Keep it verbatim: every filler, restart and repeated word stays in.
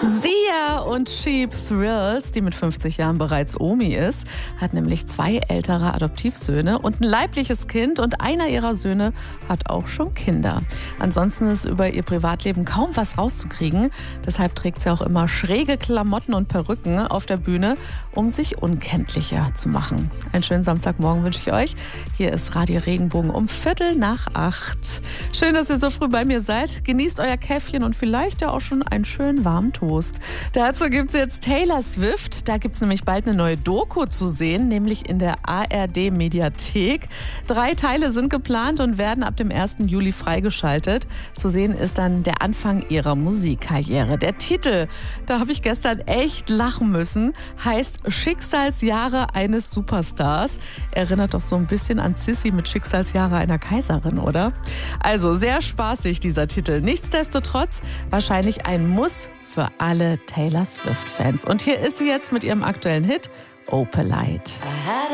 Sia und Cheap Thrills, die mit fünfzig Jahren bereits Omi ist, hat nämlich zwei ältere Adoptivsöhne und ein leibliches Kind, und einer ihrer Söhne hat auch schon Kinder. Ansonsten ist über ihr Privatleben kaum was rauszukriegen. Deshalb trägt sie auch immer schräge Klamotten und Perücken auf der Bühne, um sich unkenntlicher zu machen. Einen schönen Samstagmorgen wünsche ich euch. Hier ist Radio Regenbogen um Viertel nach acht. Schön, dass ihr so früh bei mir seid. Genießt euer Käffchen und vielleicht ja auch schon einen schönen warmen Toast. Dazu gibt es jetzt Taylor Swift. Da gibt es nämlich bald eine neue Doku zu sehen, nämlich in der A R D-Mediathek. Drei Teile sind geplant und werden ab dem ersten Juli freigeschaltet. Zu sehen ist dann der Anfang ihrer Musikkarriere. Der Titel, da habe ich gestern echt lachen müssen, heißt Schicksalsjahre eines Superstars. Erinnert doch so ein bisschen an Sissy mit Schicksalsjahre einer Kaiserin, oder? Also sehr spaßig, dieser Titel. Nichtsdestotrotz wahrscheinlich ein Muss für alle Taylor Swift-Fans. Und hier ist sie jetzt mit ihrem aktuellen Hit Opalite.